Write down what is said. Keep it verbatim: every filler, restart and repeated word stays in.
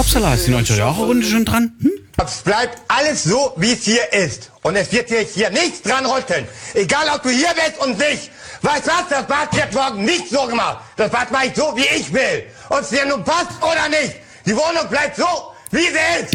Upsala, ist die neunzig-Jahre-Runde schon dran? Hm? Es bleibt alles so, wie es hier ist. Und es wird sich hier nichts dran rütteln. Egal, ob du hier bist und nicht. Weißt du was? Das Bad wird morgen nicht so gemacht. Das Bad mache ich so, wie ich will. Ob es dir nun passt oder nicht. Die Wohnung bleibt so, wie sie ist.